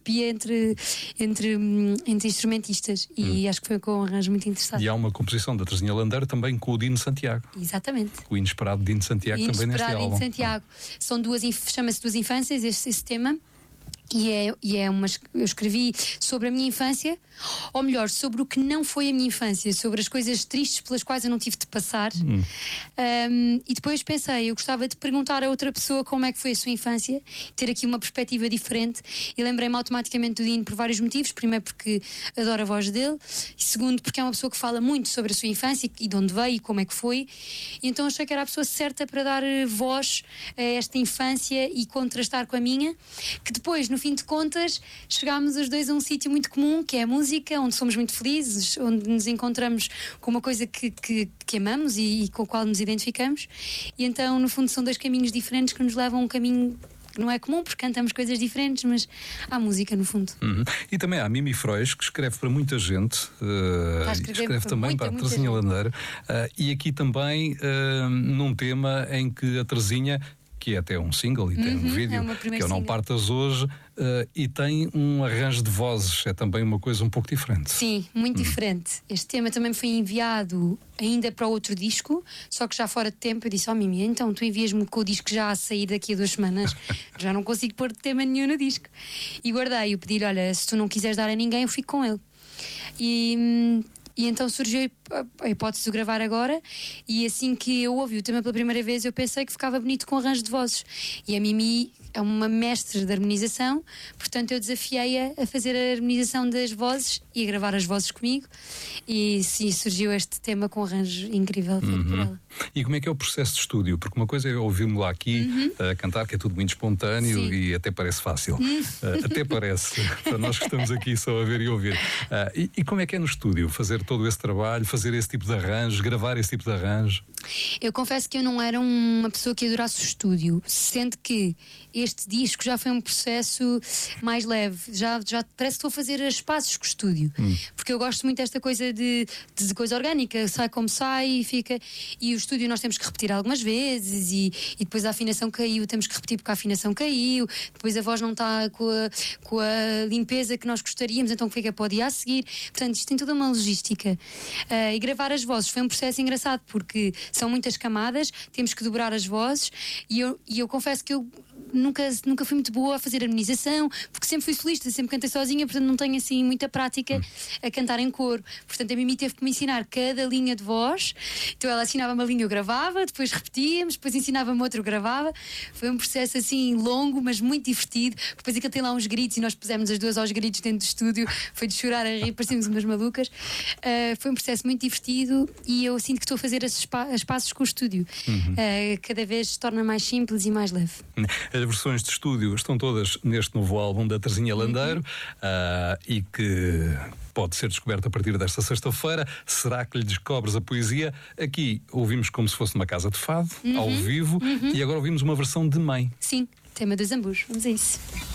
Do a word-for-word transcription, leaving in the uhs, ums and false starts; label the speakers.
Speaker 1: parceria entre, entre, entre instrumentistas e hum. acho que foi com um arranjo muito interessante.
Speaker 2: E há uma composição da Terezinha Landeiro também com o Dino Santiago.
Speaker 1: Exatamente.
Speaker 2: O inesperado Dino Santiago também neste álbum.
Speaker 1: Inesperado Dino Santiago. Hum. São duas, chama-se Duas Infâncias, esse, esse tema. E é, e é uma, eu escrevi sobre a minha infância, ou melhor, sobre o que não foi a minha infância, sobre as coisas tristes pelas quais eu não tive de passar. Hum. Um, e depois pensei, eu gostava de perguntar a outra pessoa como é que foi a sua infância, ter aqui uma perspectiva diferente, e lembrei-me automaticamente do Dino por vários motivos. Primeiro porque adoro a voz dele, e segundo porque é uma pessoa que fala muito sobre a sua infância e de onde veio e como é que foi, e então achei que era a pessoa certa para dar voz a esta infância e contrastar com a minha, que depois, no fim de contas, chegámos os dois a um sítio muito comum, que é a música, onde somos muito felizes, onde nos encontramos com uma coisa que, que, que amamos e, e com a qual nos identificamos. E então, no fundo, são dois caminhos diferentes que nos levam a um caminho que não é comum, porque cantamos coisas diferentes, mas há música, no fundo. Uhum.
Speaker 2: E também há Mimi Freus, que escreve para muita gente, uh, escreve para também muita, para a Terezinha Landeiro, uh, e aqui também uh, num tema em que a Terezinha, que é até um single e tem uhum, um vídeo, é que eu Não Partas Hoje, uh, e tem um arranjo de vozes, é também uma coisa um pouco diferente.
Speaker 1: Sim, muito uhum. diferente. Este tema também me foi enviado ainda para outro disco, só que já fora de tempo. Eu disse, ó oh, Mimi, então tu envias-me com o disco já a sair daqui a duas semanas, já não consigo pôr tema nenhum no disco. E guardei o pedir, olha, se tu não quiseres dar a ninguém, eu fico com ele. E... E então surgiu a hipótese de gravar agora, e assim que eu ouvi o tema pela primeira vez eu pensei que ficava bonito com arranjo de vozes. E a Mimi é uma mestre de harmonização, portanto eu desafiei-a a fazer a harmonização das vozes e a gravar as vozes comigo, e sim, surgiu este tema com arranjo incrível feito
Speaker 2: uhum.
Speaker 1: por ela.
Speaker 2: E como é que é o processo de estúdio? Porque uma coisa é ouvir-me lá aqui uhum. a cantar, que é tudo muito espontâneo sim. e até parece fácil. Uhum. Uh, até parece, para nós que estamos aqui só a ver e ouvir. Uh, e, e como é que é no estúdio? Fazer todo esse trabalho, fazer esse tipo de arranjo, gravar esse tipo de arranjo?
Speaker 1: Eu confesso que eu não era uma pessoa que adorasse o estúdio, sendo que este disco já foi um processo mais leve, já, já parece que estou a fazer as pazes com o estúdio, hum. porque eu gosto muito desta coisa de, de coisa orgânica, sai como sai e fica, e o estúdio nós temos que repetir algumas vezes, e, e depois a afinação caiu, temos que repetir porque a afinação caiu, depois a voz não está com a, com a limpeza que nós gostaríamos, então fica para o dia a seguir. Portanto, isto tem toda uma logística, uh, e gravar as vozes foi um processo engraçado, porque são muitas camadas, temos que dobrar as vozes, e eu, e eu confesso que eu nunca, nunca fui muito boa a fazer harmonização, porque sempre fui solista, sempre cantei sozinha, portanto não tenho assim muita prática a cantar em coro. Portanto a Mimi teve que me ensinar cada linha de voz, então ela ensinava-me a linha, eu gravava, depois repetíamos, depois ensinava-me outra, eu gravava. Foi um processo assim longo, mas muito divertido. Depois aquilo tem lá uns gritos e nós pusemos as duas aos gritos dentro do estúdio, foi de chorar a rir, parecíamos umas malucas. Uh, foi um processo muito divertido, e eu sinto que estou a fazer as, as passos com o estúdio. Uhum. Uh, cada vez se torna mais simples e mais leve.
Speaker 2: As versões de estúdio estão todas neste novo álbum da Terezinha Landeiro, uhum. uh, e que pode ser descoberto a partir desta sexta-feira. Será que lhe descobres a poesia? Aqui ouvimos como se fosse numa casa de fado, uhum. ao vivo, uhum. e agora ouvimos uma versão de Mãe.
Speaker 1: Sim, tema dos Zambus. Vamos a isso.